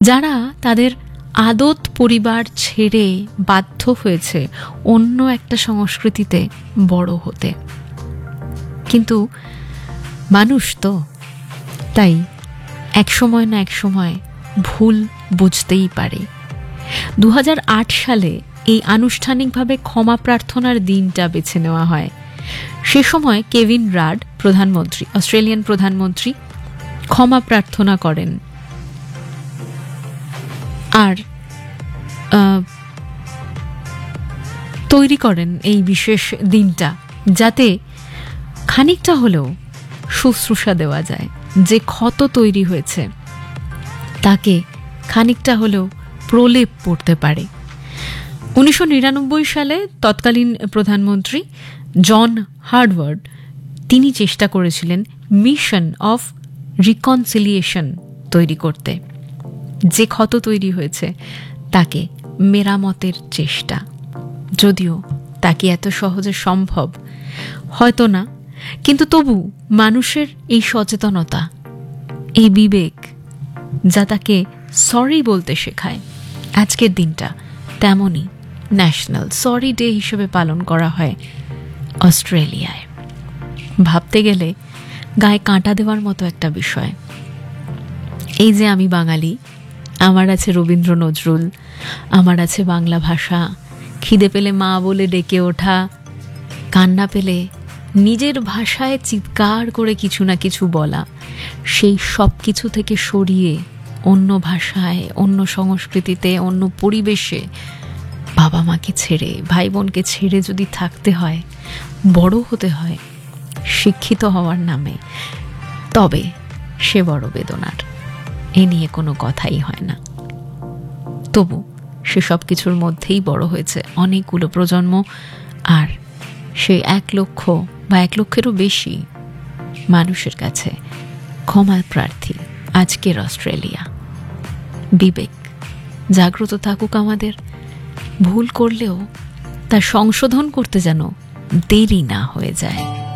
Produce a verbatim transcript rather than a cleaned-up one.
যারা তাদের আদত পরিবার ছেড়ে বাধ্য হয়েছে অন্য একটা সংস্কৃতিতে বড় হতে। কিন্তু মানুষ তো, তাই এক সময় না এক সময় ভুল বুঝতেই পারে। দু হাজার আট সালে এই আনুষ্ঠানিকভাবে ক্ষমা প্রার্থনার দিনটা বেছে নেওয়া হয়। সে সময় কেভিন রাড প্রধানমন্ত্রী, অস্ট্রেলিয়ান প্রধানমন্ত্রী, ক্ষমা প্রার্থনা করেন আর তৈরি করেন এই বিশেষ দিনটা, যাতে খানিকটা হলেও শুশ্রূষা দেওয়া যায়। যে ক্ষত তৈরি হয়েছে তাকে খানিকটা হলেও প্রলেপ পড়তে পারে। উনিশশো নিরানব্বই সালে তৎকালীন প্রধানমন্ত্রী জন হাওয়ার্ড তিনি চেষ্টা করেছিলেন মিশন অফ রিকনসিলিয়েশন তৈরি করতে। যে ক্ষত তৈরি হয়েছে তাকে মেরামতের চেষ্টা, যদিও তাকে এত সহজে সম্ভব হয়তো না, কিন্তু তবু মানুষের এই সচেতনতা, এই বিবেক যা তাকে সরি বলতে শেখায়, আজকের দিনটা তেমনই ন্যাশনাল সরি ডে হিসেবে পালন করা হয় অস্ট্রেলিয়ায়। ভাবতে গেলে গায়ে কাঁটা দেওয়ার মতো একটা বিষয়। এই যে আমি বাঙালি, আমার আছে রবীন্দ্র নজরুল, আমার আছে বাংলা ভাষা, খিদে পেলে মা বলে ডেকে ওঠা, কান্না পেলে নিজের ভাষায় চিৎকার করে কিছু না কিছু বলা, সেই সব কিছু থেকে সরিয়ে অন্য ভাষায়, অন্য সংস্কৃতিতে, অন্য পরিবেশে বাবা মাকে ছেড়ে, ভাই বোনকে ছেড়ে যদি থাকতে হয়, বড় হতে হয় শিক্ষিত হওয়ার নামে, তবে সে বড় বেদনার। এ নিয়ে কোনো কথাই হয় না। তবু সে সব কিছুর মধ্যেই বড় হয়েছে অনেকগুলো প্রজন্ম, আর সে এক লক্ষ বা এক লক্ষেরও বেশি মানুষের কাছে ক্ষমা প্রার্থী আজকের অস্ট্রেলিয়া। বিবেক জাগ্রত থাকুক আমাদের, ভুল করলেও তা সংশোধন করতে যেন দেরি না হয়ে যায়।